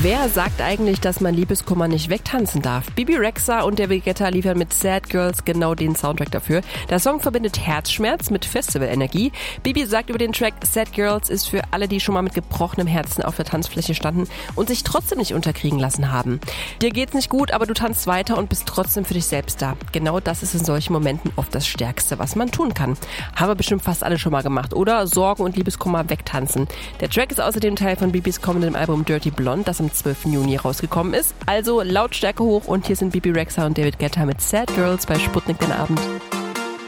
Wer sagt eigentlich, dass man Liebeskummer nicht wegtanzen darf? Bebe Rexha und David Guetta liefern mit Sad Girls genau den Soundtrack dafür. Der Song verbindet Herzschmerz mit Festivalenergie. Bebe sagt über den Track, Sad Girls ist für alle, die schon mal mit gebrochenem Herzen auf der Tanzfläche standen und sich trotzdem nicht unterkriegen lassen haben. Dir geht's nicht gut, aber du tanzt weiter und bist trotzdem für dich selbst da. Genau das ist in solchen Momenten oft das Stärkste, was man tun kann. Haben wir bestimmt fast alle schon mal gemacht, oder? Sorgen und Liebeskummer wegtanzen. Der Track ist außerdem Teil von Bebes kommendem Album Dirty Blonde, das am 12. Juni rausgekommen ist. Also Lautstärke hoch und hier sind Bebe Rexha und David Guetta mit Sad Girls bei Sputnik den Abend.